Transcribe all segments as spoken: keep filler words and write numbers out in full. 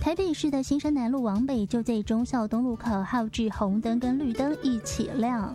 台北市的新生南路往北，就在忠孝东路口号志红灯跟绿灯一起亮。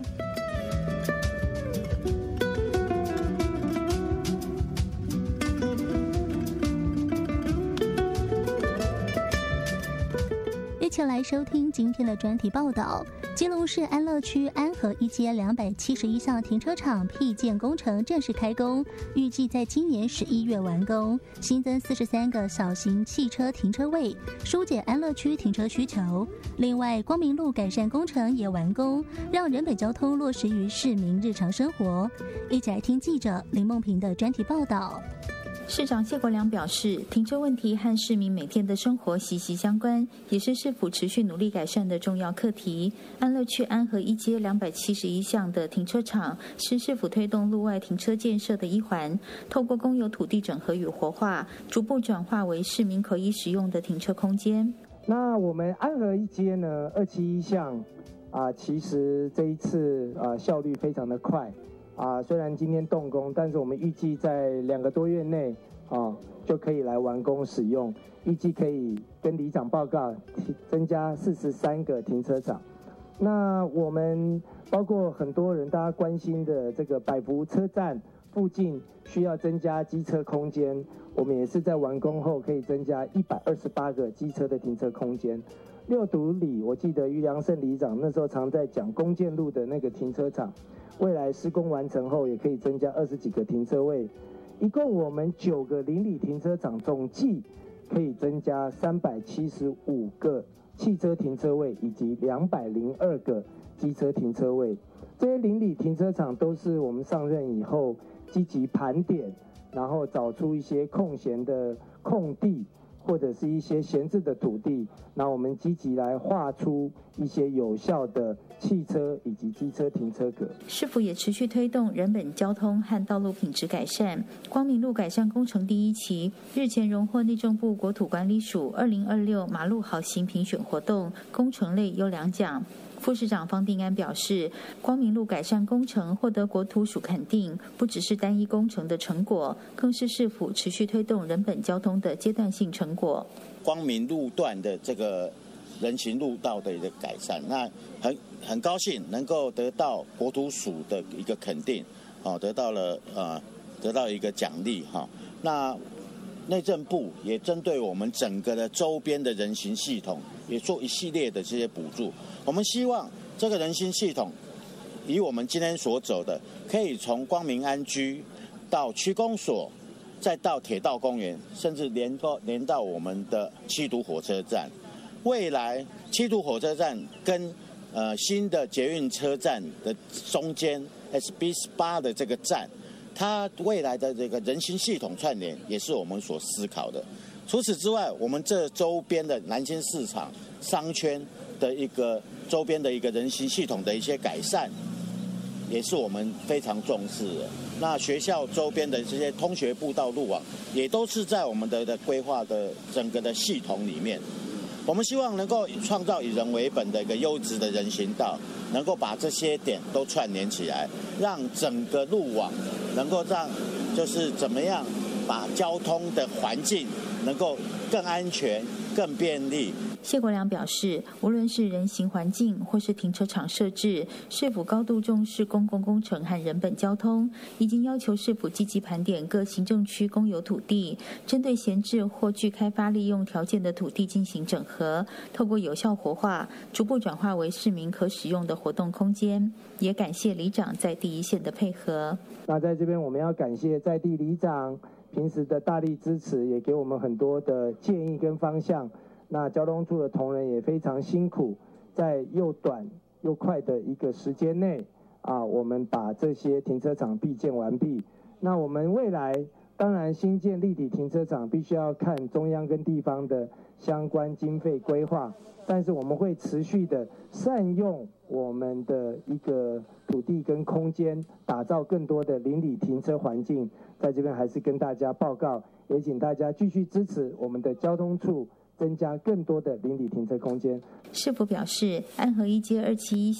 一起来收听今天的专题报道。基隆市安乐区安和一街两百七十一项停车场辟建工程正式开工，预计在今年十一月完工，新增四十三个小型汽车停车位，疏解安乐区停车需求。另外，光明路改善工程也完工，让人本交通落实于市民日常生活。一起来听记者林梦平的专题报道。 市长谢国良表示，停车问题和市民每天的生活息息相关，也是市府持续努力改善的重要课题。安乐区安和一街两百七十一项的停车场是市府推动路外停车建设的一环，透过公有土地整合与活化，逐步转化为市民可以使用的停车空间。 那我们安和一街呢，二七一项啊，其实这一次啊效率非常的快。啊，虽然今天动工，但是我们预计在两个多月内啊就可以来完工使用，预计可以跟里长报告增加四十三个停车场。那我们包括很多人大家关心的这个百福车站附近需要增加机车空间，我们也是在完工后可以增加一百二十八个机车的停车空间。六堵里，我记得于良胜里长那时候常在讲公建路的那个停车场，未来施工完成后也可以增加二十几个停车位，一共我们九个邻里停车场总计可以增加三百七十五个汽车停车位以及两百零二个机车停车位。这些邻里停车场都是我们上任以后积极盘点，然后找出一些空闲的空地或者是一些闲置的土地，那我们积极来划出一些有效的汽车以及机车停车格。 市府也持续推动人本交通和道路品质改善。光明路改善工程第一期日前荣获内政部国土管理署二零二六马路好行评选活动工程类优良奖。副市长方定安表示，光明路改善工程获得国土署肯定，不只是单一工程的成果，更是市府持续推动人本交通的阶段性成果。 光明路段的这个人行路道的一个改善，那很很高兴能够得到国土署的一个肯定，哦，得到了呃得到一个奖励哈。那内政部也针对我们整个的周边的人行系统，也做一系列的这些补助。我们希望这个人行系统，以我们今天所走的，可以从光明安居到区公所，再到铁道公园，甚至连到连到我们的七堵火车站。未来七堵火车站跟呃新的捷运车站的中间 S B 十八的这个站，它未来的这个人行系统串联也是我们所思考的。除此之外，我们这周边的南京市场商圈的一个周边的一个人行系统的一些改善，也是我们非常重视的。那学校周边的这些通学步道路网，也都是在我们的的规划的整个的系统里面。我们希望能够创造以人为本的一个优质的人行道，能够把这些点都串联起来，让整个路网能够让就是怎么样把交通的环境能够更安全、更便利。 谢国良表示，无论是人行环境或是停车场设置，市府高度重视公共工程和人本交通，已经要求市府积极盘点各行政区公有土地，针对闲置或具开发利用条件的土地进行整合，透过有效活化，逐步转化为市民可使用的活动空间。也感谢里长在第一线的配合。 那在这边我们要感谢在地里长平时的大力支持，也给我们很多的建议跟方向。那交通处的同仁也非常辛苦，在又短又快的一个时间内啊，我们把这些停车场辟建完毕。那我们未来当然新建立体停车场必须要看中央跟地方的相关经费规划，但是我们会持续的善用我们的一个土地跟空间，打造更多的邻里停车环境。在这边还是跟大家报告，也请大家继续支持我们的交通处，增加更多的邻里停车空间。 市府表示，安和一街二七一